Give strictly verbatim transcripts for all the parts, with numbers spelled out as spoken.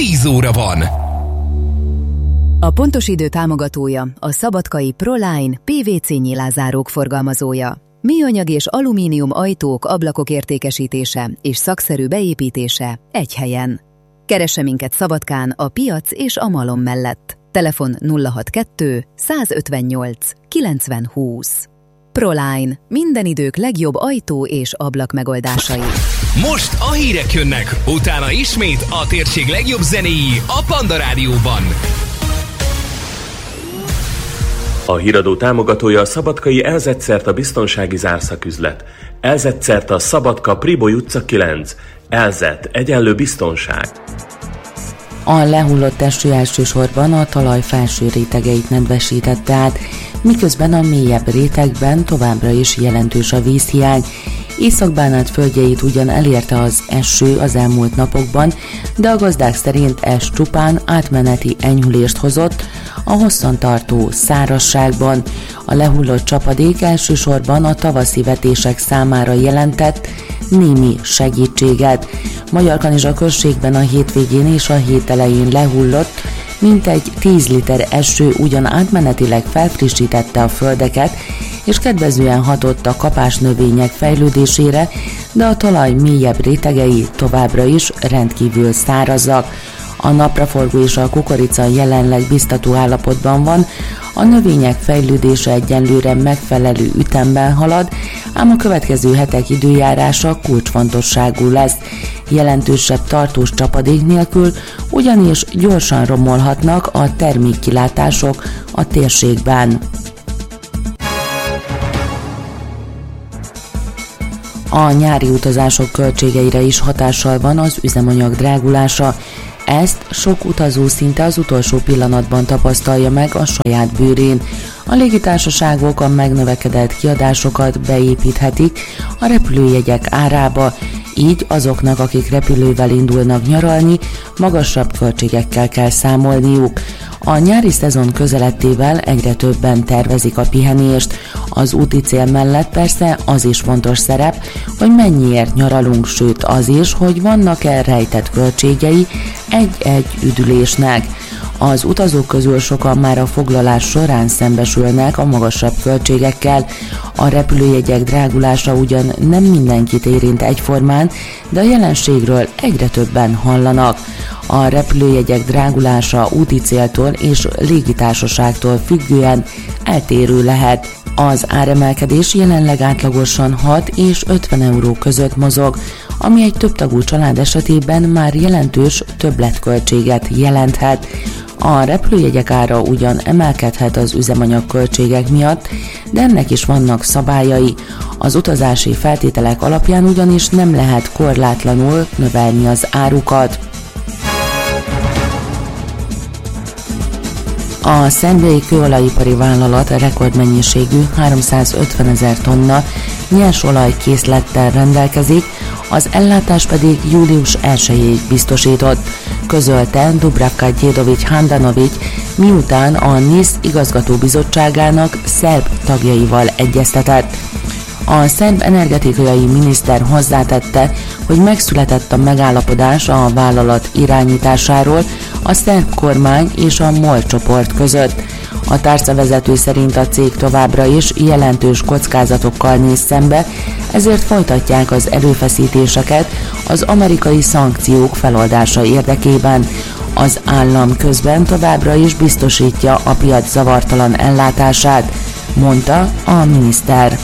tíz óra van. A pontos idő támogatója a szabadkai Proline pé vé cé nyilázárók forgalmazója. Műanyag és alumínium ajtók, ablakok értékesítése és szakszerű beépítése egy helyen. Keresse minket Szabadkán a piac és a malom mellett. Telefon nulla hatvankettő százötvennyolc kilencven húsz. Proline. Minden idők legjobb ajtó és ablak megoldásai. Most a hírek jönnek, utána ismét a térség legjobb zenéi a Panda Rádióban. A híradó támogatója a szabadkai Elzetszert a biztonsági zárszaküzlet. Elzetszert a Szabadka Priboly utca kilenc. Elzet egyenlő biztonság. A lehullott eső elsősorban a talaj felső rétegeit nedvesítette át, miközben a mélyebb rétegben továbbra is jelentős a vízhiány. Észak-Bánát földjeit ugyan elérte az eső az elmúlt napokban, de a gazdák szerint ez csupán átmeneti enyhülést hozott a hosszantartó szárazságban. A lehullott csapadék elsősorban a tavaszi vetések számára jelentett némi segítséget. Magyarkanizsa községben a hétvégén és a hét elején lehullott, mintegy tíz liter eső ugyan átmenetileg felfrissítette a földeket, és kedvezően hatott a kapásnövények fejlődésére, de a talaj mélyebb rétegei továbbra is rendkívül szárazak. A napraforgó és a kukorica jelenleg biztató állapotban van, a növények fejlődése egyenlőre megfelelő ütemben halad, ám a következő hetek időjárása kulcsfontosságú lesz. Jelentősebb tartós csapadék nélkül ugyanis gyorsan romolhatnak a termékkilátások a térségben. A nyári utazások költségeire is hatással van az üzemanyag drágulása. Ezt sok utazó szinte az utolsó pillanatban tapasztalja meg a saját bőrén. A légitársaságok a megnövekedett kiadásokat beépíthetik a repülőjegyek árába, így azoknak, akik repülővel indulnak nyaralni, magasabb költségekkel kell számolniuk. A nyári szezon közelettével egyre többen tervezik a pihenést. Az úti cél mellett persze az is fontos szerep, hogy mennyiért nyaralunk, sőt az is, hogy vannak-e rejtett költségei egy-egy üdülésnek. Az utazók közül sokan már a foglalás során szembesülnek a magasabb költségekkel. A repülőjegyek drágulása ugyan nem mindenkit érint egyformán, de a jelenségről egyre többen hallanak. A repülőjegyek drágulása úti céltól és légitársaságtól függően eltérő lehet. Az áremelkedés jelenleg átlagosan hat és ötven euró között mozog, ami egy többtagú család esetében már jelentős többletköltséget jelenthet. A repülőjegyek ára ugyan emelkedhet az üzemanyag költségek miatt, de ennek is vannak szabályai. Az utazási feltételek alapján ugyanis nem lehet korlátlanul növelni az árukat. A Szenvedélyi Kőolajipari Vállalat rekordmennyiségű háromszázötvenezer tonna nyersolaj készlettel rendelkezik, az ellátás pedig július elsejéig biztosított, közölte Dubravka Djedovic Handanovic, miután a NISZ igazgatóbizottságának szerb tagjaival egyeztetett. A szerb energetikai miniszter hozzátette, hogy megszületett a megállapodás a vállalat irányításáról a szerb kormány és a MOL csoport között. A tárcavezető szerint a cég továbbra is jelentős kockázatokkal néz szembe, ezért folytatják az erőfeszítéseket az amerikai szankciók feloldása érdekében. Az állam közben továbbra is biztosítja a piac zavartalan ellátását, mondta a miniszter.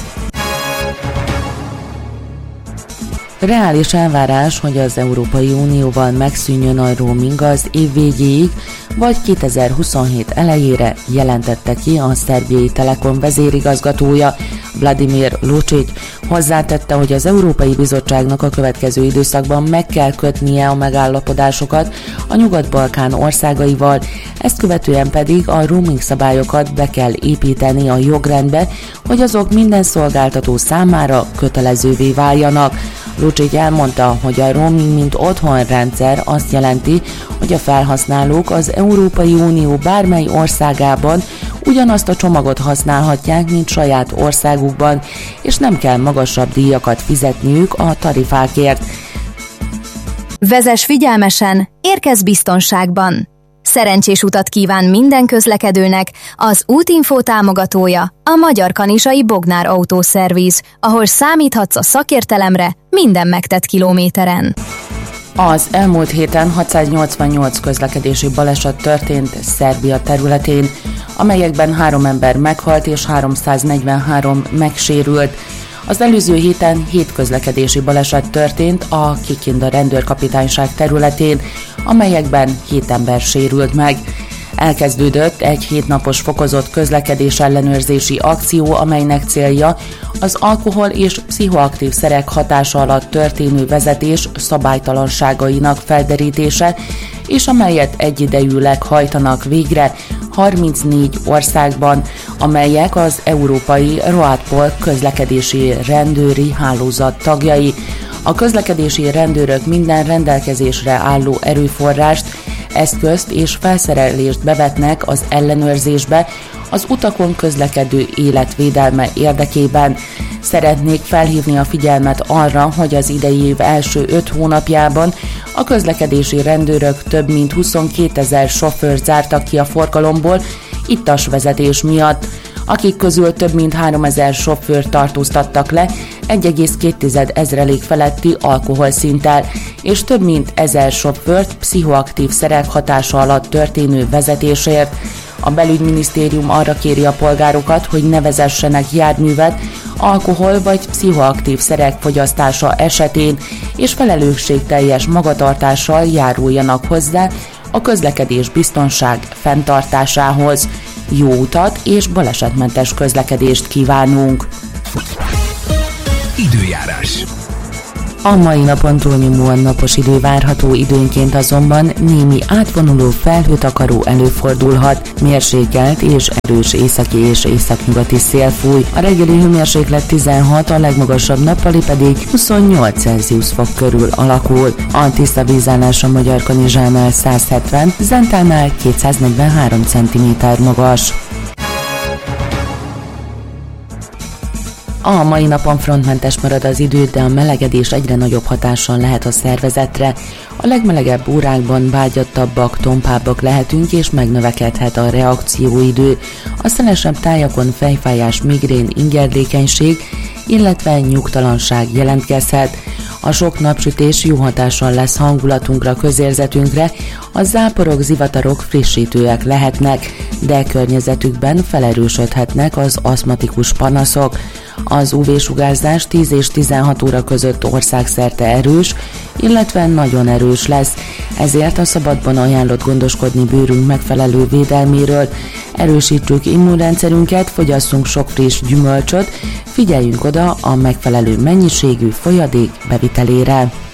Reális elvárás, hogy az Európai Unióval megszűnjön a roaming az év végéig, vagy kétezer-huszonhét elejére, jelentette ki a szerbiai Telekom vezérigazgatója, Vladimir Lucic. Hozzátette, hogy az Európai Bizottságnak a következő időszakban meg kell kötnie a megállapodásokat a Nyugat-Balkán országaival, ezt követően pedig a roaming szabályokat be kell építeni a jogrendbe, hogy azok minden szolgáltató számára kötelezővé váljanak. Lucic elmondta, hogy a roaming mint otthonrendszer azt jelenti, hogy a felhasználók az Európai Unió bármely országában ugyanazt a csomagot használhatják, mint saját országukban, és nem kell magasabb díjakat fizetniük a tarifákért. Vezess figyelmesen, érkezz biztonságban! Szerencsés utat kíván minden közlekedőnek az Útinfo támogatója, a Magyar Kanizsai Bognár Autószerviz, ahol számíthatsz a szakértelemre minden megtett kilométeren. Az elmúlt héten hatszáznyolcvannyolc közlekedési baleset történt Szerbia területén, amelyekben három ember meghalt és háromszáznegyvenhárom megsérült. Az előző héten hét közlekedési baleset történt a Kikinda rendőrkapitányság területén, amelyekben hét ember sérült meg. Elkezdődött egy hétnapos fokozott közlekedés ellenőrzési akció, amelynek célja az alkohol és pszichoaktív szerek hatása alatt történő vezetés szabálytalanságainak felderítése, és amelyet egyidejűleg hajtanak végre harmincnégy országban, amelyek az európai ROADPOL közlekedési rendőri hálózat tagjai. A közlekedési rendőrök minden rendelkezésre álló erőforrást, eszközt és felszerelést bevetnek az ellenőrzésbe az utakon közlekedő életvédelme érdekében. Szeretnék felhívni a figyelmet arra, hogy az idei év első öt hónapjában a közlekedési rendőrök több mint huszonkétezer sofőrt zártak ki a forgalomból ittas vezetés miatt, akik közül több mint háromezer sofőrt tartóztattak le egy egész két ezrelék feletti alkoholszinttel, és több mint ezer sofőrt pszichoaktív szerek hatása alatt történő vezetésért. A belügyminisztérium arra kéri a polgárokat, hogy ne vezessenek járművet alkohol vagy pszichoaktív szerek fogyasztása esetén, és felelősségteljes magatartással járuljanak hozzá a közlekedés biztonság fenntartásához. Jó utat és balesetmentes közlekedést kívánunk! Időjárás. A mai napon túlnyomóan napos idő várható, időnként azonban némi átvonuló felhőtakaró előfordulhat, mérsékelt és erős északi és északnyugati szél fúj. A reggeli hőmérséklet tizenhat, a legmagasabb nappali pedig huszonnyolc Celsius fok körül alakul. A tiszta vízállás a Magyar Kanizsánál száz hetven, Zentánál kétszáznegyvenhárom centiméter magas. A mai napon frontmentes marad az idő, de a melegedés egyre nagyobb hatással lehet a szervezetre. A legmelegebb órákban vágyattabbak, tompábbak lehetünk, és megnövekedhet a reakcióidő. A szelesebb tájakon fejfájás, migrén, ingerlékenység, illetve nyugtalanság jelentkezhet. A sok napsütés jó hatással lesz hangulatunkra, közérzetünkre, a záporok, zivatarok frissítőek lehetnek, de környezetükben felerősödhetnek az aszmatikus panaszok. Az ú vé-sugárzás tíz és tizenhat óra között országszerte erős, illetve nagyon erős lesz, ezért a szabadban ajánlott gondoskodni bőrünk megfelelő védelméről. Erősítsük immunrendszerünket, fogyasszunk sok friss gyümölcsöt, figyeljünk oda a megfelelő mennyiségű folyadék bevitelére.